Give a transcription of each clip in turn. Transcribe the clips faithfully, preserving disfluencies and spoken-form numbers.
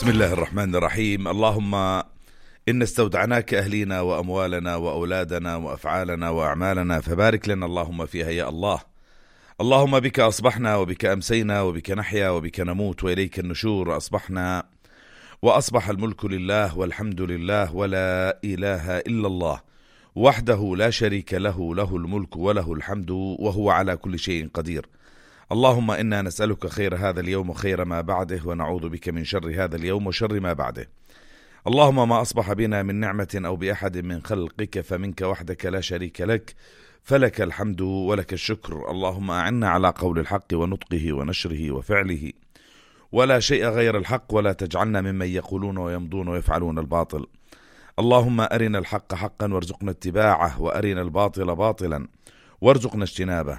بسم الله الرحمن الرحيم. اللهم إن استودعناك أهلينا وأموالنا وأولادنا وأفعالنا وأعمالنا فبارك لنا اللهم فيها يا الله. اللهم بك أصبحنا وبك أمسينا وبك نحيا وبك نموت وإليك النشور. أصبحنا وأصبح الملك لله والحمد لله ولا إله إلا الله وحده لا شريك له، له الملك وله الحمد وهو على كل شيء قدير. اللهم إنا نسألك خير هذا اليوم وخير ما بعده، ونعوذ بك من شر هذا اليوم وشر ما بعده. اللهم ما أصبح بنا من نعمة أو بأحد من خلقك فمنك وحدك لا شريك لك، فلك الحمد ولك الشكر. اللهم أعنا على قول الحق ونطقه ونشره وفعله، ولا شيء غير الحق، ولا تجعلنا ممن يقولون ويمضون ويفعلون الباطل. اللهم أرنا الحق حقا وارزقنا اتباعه، وأرنا الباطل باطلا وارزقنا اجتنابه.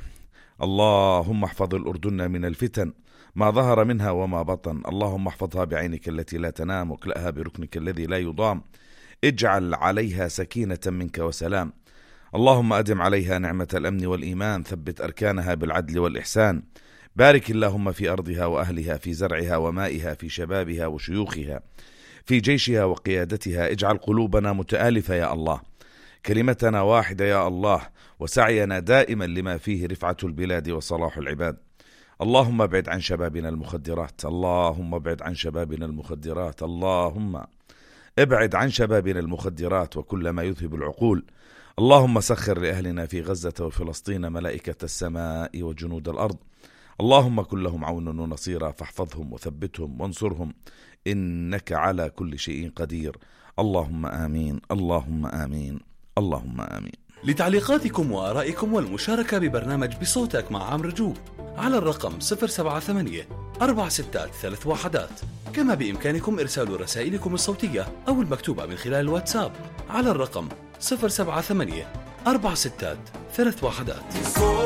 اللهم احفظ الأردن من الفتن ما ظهر منها وما بطن. اللهم احفظها بعينك التي لا تنام، واكلأها بركنك الذي لا يضام. اجعل عليها سكينة منك وسلام. اللهم أدم عليها نعمة الأمن والإيمان، ثبت أركانها بالعدل والإحسان. بارك اللهم في أرضها وأهلها، في زرعها ومائها، في شبابها وشيوخها، في جيشها وقيادتها. اجعل قلوبنا متآلفة يا الله، كلمتنا واحدة يا الله، وسعينا دائما لما فيه رفعة البلاد وصلاح العباد. اللهم ابعد عن شبابنا المخدرات، اللهم ابعد عن شبابنا المخدرات، اللهم ابعد عن شبابنا المخدرات وكل ما يذهب العقول. اللهم سخر لأهلنا في غزة وفلسطين ملائكة السماء وجنود الأرض. اللهم كن لهم عونا ونصيرا، فاحفظهم وثبتهم وانصرهم، إنك على كل شيء قدير. اللهم آمين، اللهم آمين، اللهم آمين. لتعليقاتكم وآرائكم والمشاركة ببرنامج بصوتك مع عمرو جو على الرقم صفر سبعة ثمانية أربعة ستة ثلاث واحدات. كما بإمكانكم إرسال رسائلكم الصوتية أو المكتوبة من خلال الواتساب على الرقم صفر سبعة ثمانية أربعة ستة ثلاث واحدات.